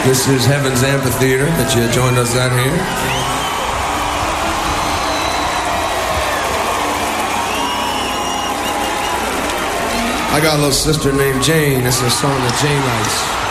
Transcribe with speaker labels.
Speaker 1: This is Heaven's Amphitheater that you joined us out here. I got a little sister named Jane. This is a song that Jane likes.